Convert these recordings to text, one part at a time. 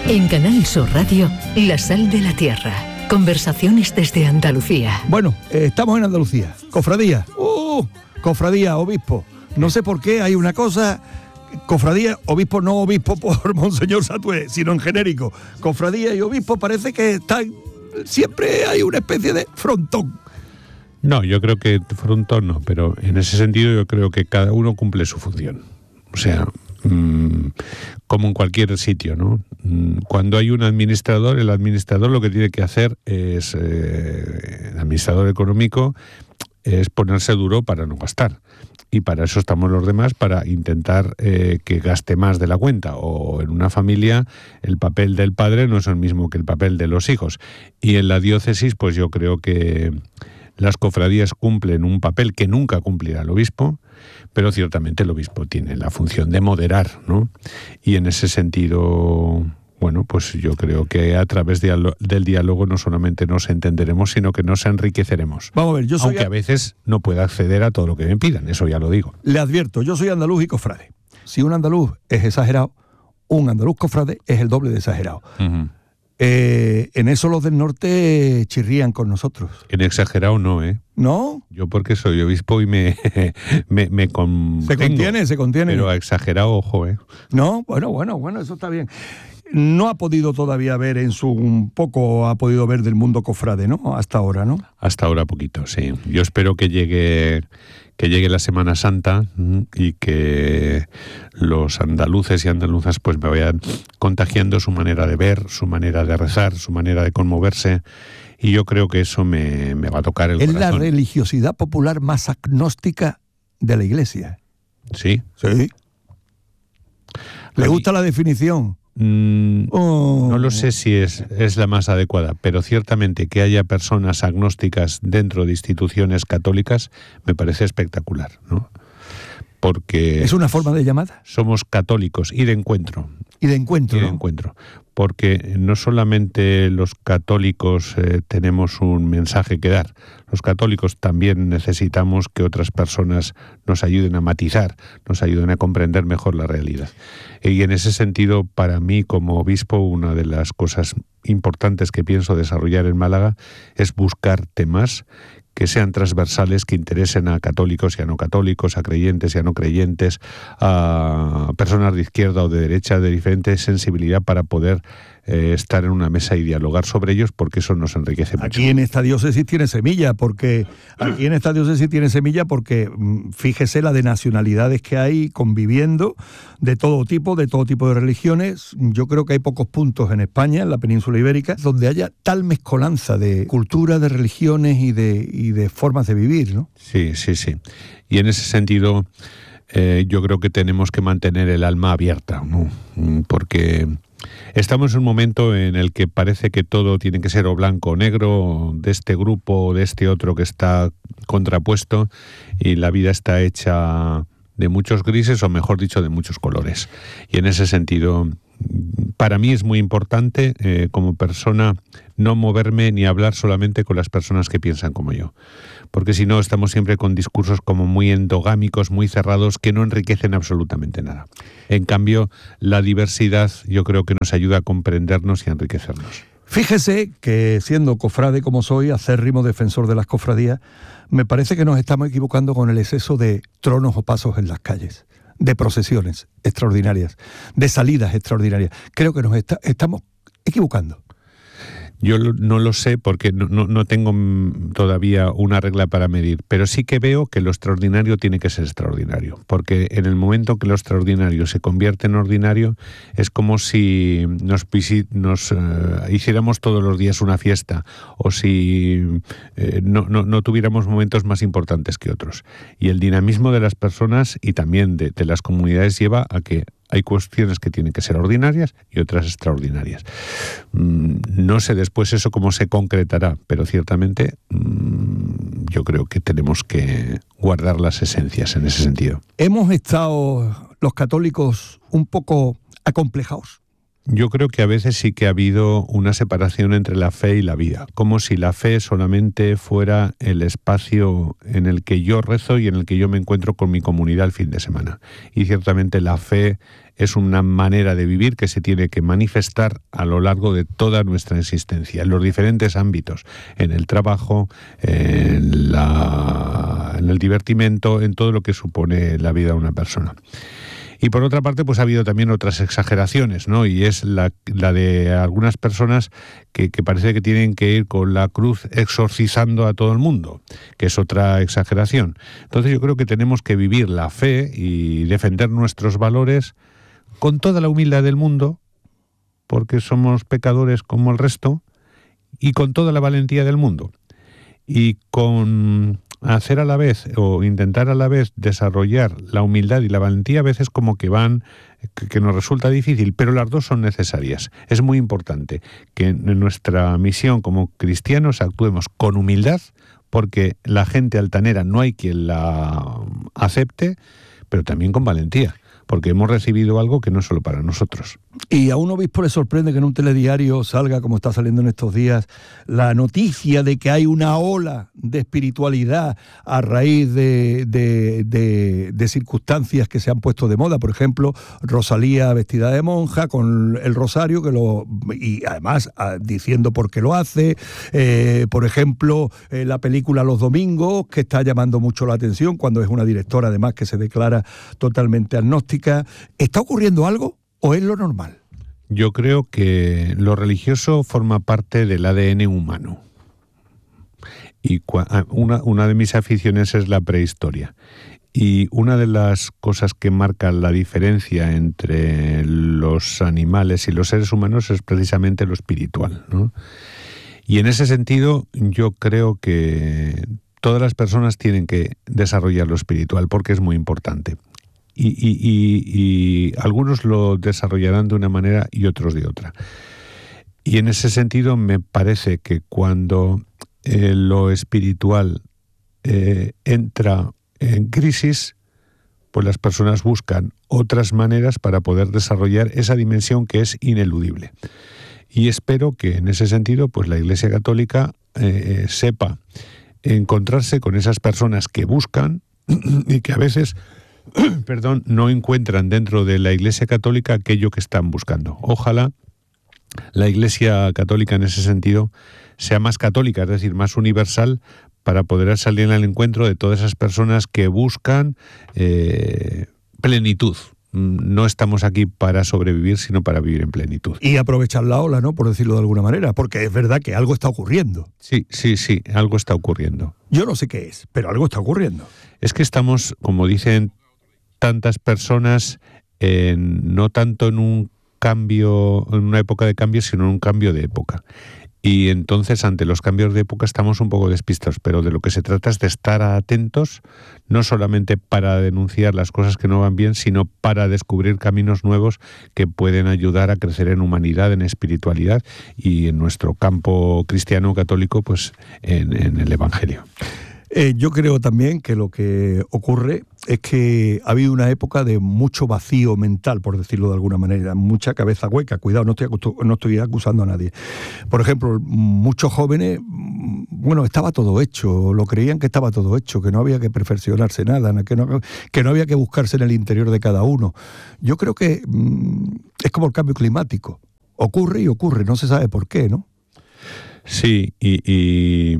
En Canal Sur Radio, La Sal de la Tierra. Conversaciones desde Andalucía. Bueno, estamos en Andalucía. Cofradía. Cofradía, obispo. No sé por qué hay una cosa... Cofradía, obispo, no obispo por Monseñor Satué, sino en genérico. Cofradía y obispo parece que están... Siempre hay una especie de frontón. No, yo creo que frontón no, pero en ese sentido yo creo que cada uno cumple su función. O sea... como en cualquier sitio, ¿no? Cuando hay un administrador, el administrador lo que tiene que hacer es, el administrador económico, es ponerse duro para no gastar. Y para eso estamos los demás, para intentar que gaste más de la cuenta. O en una familia el papel del padre no es el mismo que el papel de los hijos. Y en la diócesis, pues yo creo que las cofradías cumplen un papel que nunca cumplirá el obispo, pero ciertamente el obispo tiene la función de moderar, ¿no? Y en ese sentido, bueno, pues yo creo que a través del diálogo no solamente nos entenderemos, sino que nos enriqueceremos. Vamos a ver, aunque a veces no pueda acceder a todo lo que me pidan, eso ya lo digo. Le advierto, yo soy andaluz y cofrade. Si un andaluz es exagerado, un andaluz cofrade es el doble de exagerado. Uh-huh. En eso los del norte chirrían con nosotros. En exagerado no, ¿eh? ¿No? Yo porque soy obispo y me contengo. Se contiene. Pero exagerado, ojo, ¿eh? No, bueno, eso está bien. No ha podido todavía ver un poco ha podido ver del mundo cofrade, ¿no? Hasta ahora, ¿no? Hasta ahora poquito, sí. Yo espero que llegue la Semana Santa y que los andaluces y andaluzas pues me vayan contagiando su manera de ver, su manera de rezar, su manera de conmoverse, y yo creo que eso me va a tocar el corazón. Es la religiosidad popular más agnóstica de la Iglesia. ¿Sí? Sí. ¿Le gusta la definición? No lo sé si es la más adecuada, pero ciertamente que haya personas agnósticas dentro de instituciones católicas me parece espectacular, ¿no? Porque ¿es una forma de llamada? Somos católicos y de encuentro. Y de encuentro, ¿no? Porque no solamente los católicos tenemos un mensaje que dar, los católicos también necesitamos que otras personas nos ayuden a matizar, nos ayuden a comprender mejor la realidad. Y en ese sentido, para mí como obispo, una de las cosas importantes que pienso desarrollar en Málaga es buscar temas que sean transversales, que interesen a católicos y a no católicos, a creyentes y a no creyentes, a personas de izquierda o de derecha, de diferente sensibilidad, para poder estar en una mesa y dialogar sobre ellos, porque eso nos enriquece mucho. Aquí en esta diócesis tiene semilla, porque fíjese la de nacionalidades que hay conviviendo, de todo tipo de religiones. Yo creo que hay pocos puntos en España, en la península ibérica, donde haya tal mezcolanza de cultura, de religiones y de formas de vivir, ¿no? Sí. Y en ese sentido, yo creo que tenemos que mantener el alma abierta, ¿no? Porque estamos en un momento en el que parece que todo tiene que ser o blanco o negro, de este grupo o de este otro que está contrapuesto, y la vida está hecha de muchos grises, o mejor dicho, de muchos colores. Y en ese sentido, para mí es muy importante, como persona, no moverme ni hablar solamente con las personas que piensan como yo. Porque si no, estamos siempre con discursos como muy endogámicos, muy cerrados, que no enriquecen absolutamente nada. En cambio, la diversidad yo creo que nos ayuda a comprendernos y a enriquecernos. Fíjese que, siendo cofrade como soy, acérrimo defensor de las cofradías, me parece que nos estamos equivocando con el exceso de tronos o pasos en las calles, de procesiones extraordinarias, de salidas extraordinarias. Creo que nos estamos equivocando. Yo no lo sé porque no tengo todavía una regla para medir, pero sí que veo que lo extraordinario tiene que ser extraordinario, porque en el momento que lo extraordinario se convierte en ordinario, es como si nos hiciéramos todos los días una fiesta, o si no tuviéramos momentos más importantes que otros. Y el dinamismo de las personas y también de las comunidades lleva a que hay cuestiones que tienen que ser ordinarias y otras extraordinarias. No sé después eso cómo se concretará, pero ciertamente yo creo que tenemos que guardar las esencias en ese sentido. ¿Hemos estado los católicos un poco acomplejados? Yo creo que a veces sí que ha habido una separación entre la fe y la vida, como si la fe solamente fuera el espacio en el que yo rezo y en el que yo me encuentro con mi comunidad el fin de semana. Y ciertamente la fe es una manera de vivir que se tiene que manifestar a lo largo de toda nuestra existencia, en los diferentes ámbitos, en el trabajo, en el divertimento, en todo lo que supone la vida de una persona. Y por otra parte, pues ha habido también otras exageraciones, ¿no? Y es la de algunas personas que parece que tienen que ir con la cruz exorcizando a todo el mundo, que es otra exageración. Entonces yo creo que tenemos que vivir la fe y defender nuestros valores con toda la humildad del mundo, porque somos pecadores como el resto, y con toda la valentía del mundo. Y con hacer a la vez, o intentar a la vez desarrollar la humildad y la valentía, a veces como que nos resulta difícil, pero las dos son necesarias. Es muy importante que en nuestra misión como cristianos actuemos con humildad, porque la gente altanera no hay quien la acepte, pero también con valentía, porque hemos recibido algo que no es solo para nosotros. Y a un obispo le sorprende que en un telediario salga, como está saliendo en estos días, la noticia de que hay una ola de espiritualidad a raíz de circunstancias que se han puesto de moda. Por ejemplo, Rosalía vestida de monja con el rosario, y además diciendo por qué lo hace. Por ejemplo, la película Los Domingos, que está llamando mucho la atención cuando es una directora además que se declara totalmente agnóstica. ¿Está ocurriendo algo o es lo normal? Yo creo que lo religioso forma parte del ADN humano. Y una de mis aficiones es la prehistoria. Y una de las cosas que marcan la diferencia entre los animales y los seres humanos es precisamente lo espiritual, ¿no? Y en ese sentido yo creo que todas las personas tienen que desarrollar lo espiritual porque es muy importante. Y algunos lo desarrollarán de una manera y otros de otra. Y en ese sentido me parece que cuando lo espiritual entra en crisis, pues las personas buscan otras maneras para poder desarrollar esa dimensión que es ineludible. Y espero que en ese sentido pues la Iglesia Católica sepa encontrarse con esas personas que buscan y que a veces no encuentran dentro de la Iglesia Católica aquello que están buscando. Ojalá la Iglesia Católica en ese sentido sea más católica, es decir, más universal, para poder salir al encuentro de todas esas personas que buscan plenitud. No estamos aquí para sobrevivir, sino para vivir en plenitud. Y aprovechar la ola, ¿no? Por decirlo de alguna manera, porque es verdad que algo está ocurriendo. Sí, algo está ocurriendo. Yo no sé qué es, pero algo está ocurriendo. Es que estamos, como dicen tantas personas, no tanto en un cambio, en una época de cambio, sino en un cambio de época. Y entonces, ante los cambios de época, estamos un poco despistados, pero de lo que se trata es de estar atentos, no solamente para denunciar las cosas que no van bien, sino para descubrir caminos nuevos que pueden ayudar a crecer en humanidad, en espiritualidad y en nuestro campo cristiano católico, pues en el Evangelio. Yo creo también que lo que ocurre es que ha habido una época de mucho vacío mental, por decirlo de alguna manera, mucha cabeza hueca. Cuidado, no estoy acusando a nadie. Por ejemplo, muchos jóvenes, estaba todo hecho, lo creían que estaba todo hecho, que no había que perfeccionarse nada, que no había que buscarse en el interior de cada uno. Yo creo que es como el cambio climático. Ocurre y ocurre, no se sabe por qué, ¿no? Sí, y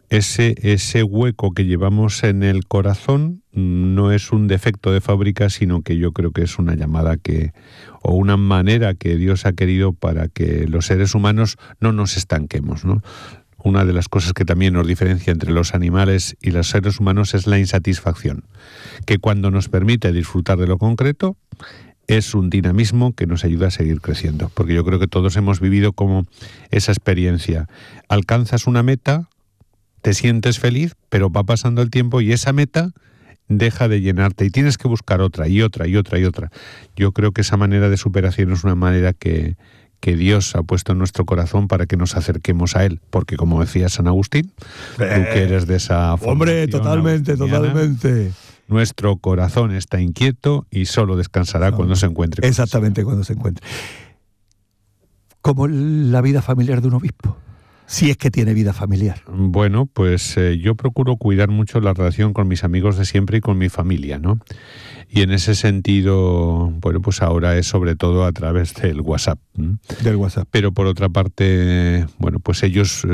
ese hueco que llevamos en el corazón no es un defecto de fábrica, sino que yo creo que es una llamada o una manera que Dios ha querido para que los seres humanos no nos estanquemos, ¿no? Una de las cosas que también nos diferencia entre los animales y los seres humanos es la insatisfacción, que cuando nos permite disfrutar de lo concreto es un dinamismo que nos ayuda a seguir creciendo, porque yo creo que todos hemos vivido como esa experiencia. Alcanzas una meta, te sientes feliz, pero va pasando el tiempo y esa meta deja de llenarte y tienes que buscar otra y otra y otra y otra. Yo creo que esa manera de superación es una manera que Dios ha puesto en nuestro corazón para que nos acerquemos a Él, porque como decía San Agustín, tú que eres de esa formación, hombre, totalmente. Nuestro corazón está inquieto y solo descansará cuando se encuentre. Exactamente, cuando se encuentre. ¿Cómo es la vida familiar de un obispo? si es que tiene vida familiar. Bueno, pues yo procuro cuidar mucho la relación con mis amigos de siempre y con mi familia, ¿no? Y en ese sentido, bueno, pues ahora es sobre todo a través del WhatsApp. Del WhatsApp. Pero por otra parte, bueno, pues ellos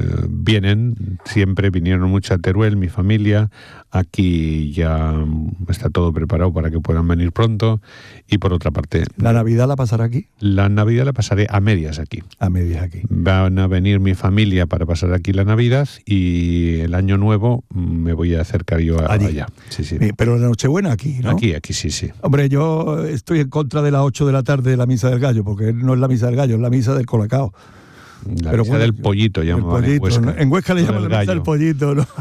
vinieron mucho a Teruel, mi familia. Aquí ya está todo preparado para que puedan venir pronto. Y por otra parte... ¿La Navidad la pasará aquí? La Navidad la pasaré a medias aquí. A medias aquí. Van a venir mi familia para pasar aquí la Navidad y el Año Nuevo me voy a acercar yo allá. Sí, sí. Pero la Nochebuena aquí, ¿no? Aquí, sí, sí. Hombre, yo estoy en contra de las 8 de la tarde de la Misa del Gallo, porque no es la Misa del Gallo, es la Misa del Colacao. La misa del pollito llamaban en Huesca. ¿No? En Huesca le llaman la misa del pollito, ¿no?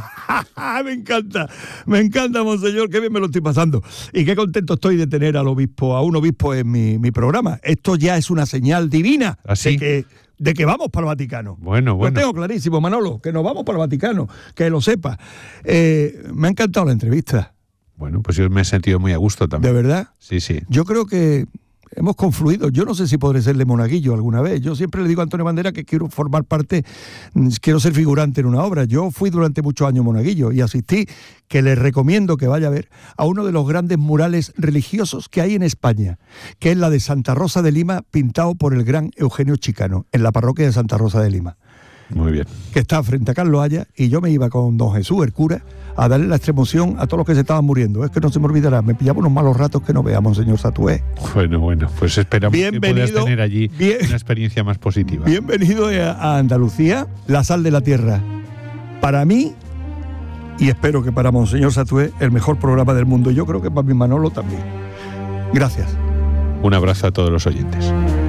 me encanta, monseñor, qué bien me lo estoy pasando. Y qué contento estoy de tener a un obispo en mi programa. Esto ya es una señal divina. ¿Así? De que vamos para el Vaticano. Bueno. Lo tengo clarísimo, Manolo, que nos vamos para el Vaticano, que lo sepa. Me ha encantado la entrevista. Bueno, pues yo me he sentido muy a gusto también. ¿De verdad? Sí, sí. Yo creo que hemos confluido. Yo no sé si podré serle monaguillo alguna vez. Yo siempre le digo a Antonio Bandera que quiero formar parte, quiero ser figurante en una obra. Yo fui durante muchos años monaguillo y asistí, que les recomiendo que vaya a ver, a uno de los grandes murales religiosos que hay en España, que es la de Santa Rosa de Lima, pintado por el gran Eugenio Chicano, en la parroquia de Santa Rosa de Lima. Muy bien. Que está frente a Carlos Haya, y yo me iba con don Jesús, el cura, a darle la extremoción a todos los que se estaban muriendo. Es que no se me olvidará, me pillaba unos malos ratos que no veamos, señor Satué. Bueno, pues esperamos que puedas tener allí una experiencia más positiva. Bienvenido a Andalucía, la sal de la tierra. Para mí, y espero que para monseñor Satué, el mejor programa del mundo. Yo creo que para mi Manolo también. Gracias. Un abrazo a todos los oyentes.